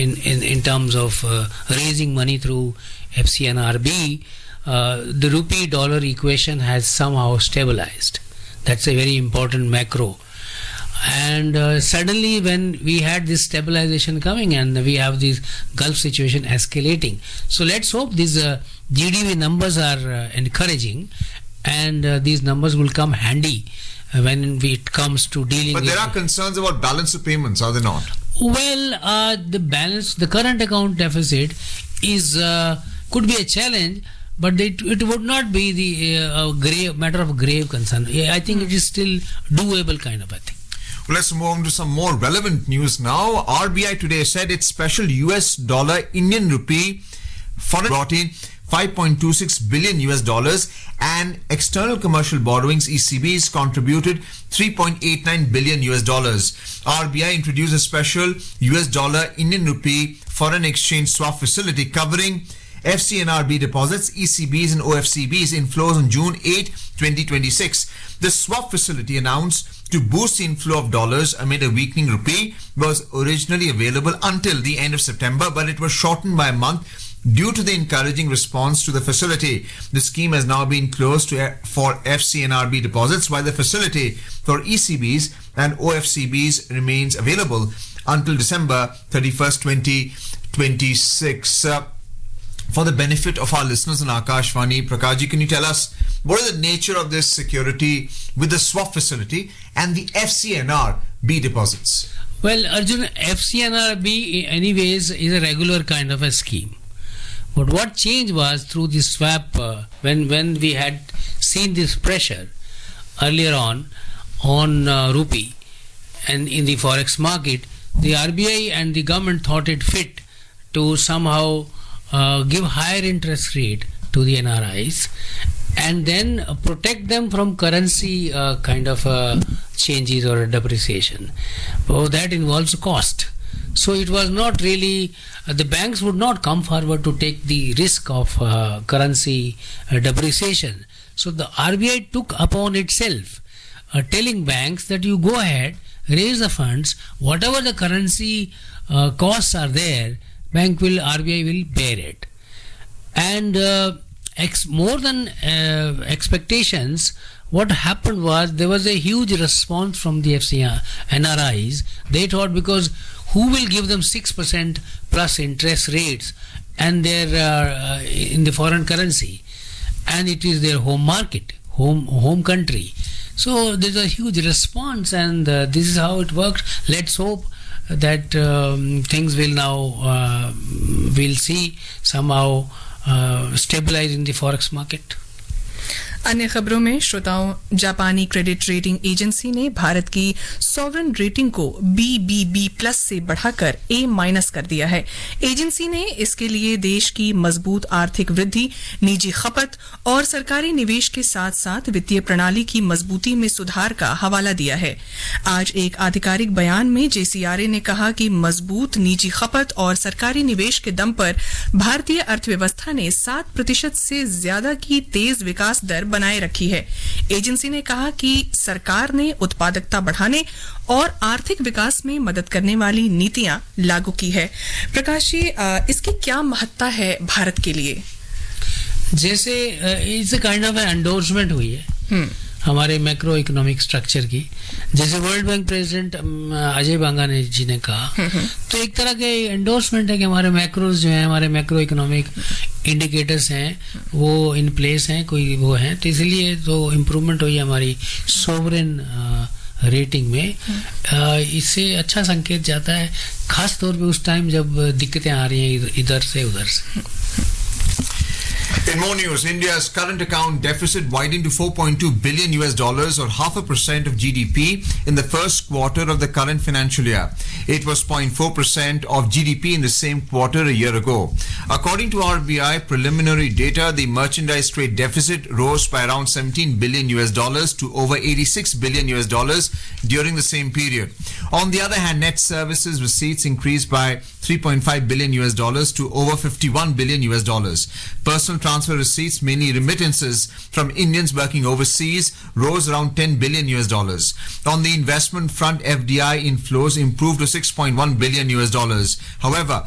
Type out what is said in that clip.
in terms of raising money through FCNRB, the rupee dollar equation has somehow stabilized. That's a very important macro. And suddenly when we had this stabilization coming and we have this Gulf situation escalating, so let's hope these GDP numbers are encouraging, and these numbers will come handy when it comes to dealing with... But there are concerns about balance of payments, are there not? Well, the current account deficit is could be a challenge, but it would not be the matter of grave concern. I think it is still doable kind of a thing. Well, let's move on to some more relevant news now. RBI today said its special US dollar Indian rupee fund brought in $5.26 billion and external commercial borrowings ECBs contributed $3.89 billion. RBI introduced a special US dollar Indian rupee foreign exchange swap facility covering FCNRB deposits, ECBs and OFCBs inflows on June 8, 2026. The swap facility, announced to boost the inflow of dollars amid a weakening rupee, was originally available until the end of September, but it was shortened by a month due to the encouraging response to the facility. The scheme has now been closed for FCNRB deposits, while the facility for ECBs and OFCBs remains available until December 31st, 2026. For the benefit of our listeners on Akashvani, Prakashji, can you tell us what is the nature of this security with the swap facility and the FCNRB deposits? Well, Arjun, FCNRB anyways is a regular kind of a scheme. But what changed was through the swap, when we had seen this pressure earlier on rupee and in the forex market, the RBI and the government thought it fit to somehow give higher interest rate to the NRIs and then protect them from currency kind of changes or depreciation. Oh, that involves cost. So it was not really, the banks would not come forward to take the risk of currency depreciation. So the RBI took upon itself telling banks that you go ahead, raise the funds, whatever the currency costs are there, RBI will bear it. And more than expectations, what happened was there was a huge response from the NRIs. They thought, because who will give them 6% plus interest rates and they're in the foreign currency, and it is their home market, home country. So there's a huge response, and this is how it works. Let's hope that things will now we'll see somehow stabilize in the forex market. अन्य खबरों में श्रोताओं, जापानी credit rating agency ने भारत की sovereign rating को BBB+ से बढ़ाकर A- कर दिया है। एजेंसी ने इसके लिए देश की मजबूत आर्थिक वृद्धि, निजी खपत और सरकारी निवेश के साथ-साथ वित्तीय प्रणाली की मजबूती में सुधार का हवाला दिया है। आज एक आधिकारिक बयान में JCRA ने कहा कि मजबूत निजी खपत और सरकारी निवेश के दम पर भारतीय अर्थव्यवस्था ने 7% से ज्यादा की तेज विकास दर बनाए रखी है। एजेंसी ने कहा कि सरकार ने उत्पादकता बढ़ाने और आर्थिक विकास में मदद करने वाली नीतियां लागू की है। प्रकाश जी, इसकी क्या महत्ता है भारत के लिए? जैसे it's a kind of endorsement हुई है हमारे मैक्रो इकोनॉमिक स्ट्रक्चर की, जैसे वर्ल्ड बैंक प्रेसिडेंट अजय बांगा ने जी ने कहा, तो एक तरह के एंडोर्समेंट है कि हमारे मैक्रोज जो हैं, हमारे मैक्रो इकोनॉमिक इंडिकेटर्स हैं, वो इन प्लेस हैं, कोई वो हैं, तो इसलिए तो इम्प्रूवमेंट हुई है हमारी सोवरेन रेटिंग में। इससे अच्छा संकेत जाता है, खास तौर पे उस टाइम जब दिक्कतें आ रही हैं इधर से उधर से। In more news, India's current account deficit widened to $4.2 billion or 0.5% of GDP in the first quarter of the current financial year. It was 0.4% of GDP in the same quarter a year ago. According to RBI preliminary data, the merchandise trade deficit rose by around $17 billion to over $86 billion during the same period. On the other hand, net services receipts increased by $3.5 billion to over $51 billion. Personal transfer receipts, mainly remittances from Indians working overseas, rose around $10 billion. On the investment front, FDI inflows improved to $6.1 billion. However,